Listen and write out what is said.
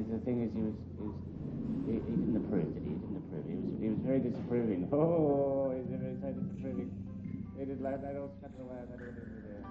the thing is, he didn't approve, did he? He didn't approve. He was very disapproving. Oh,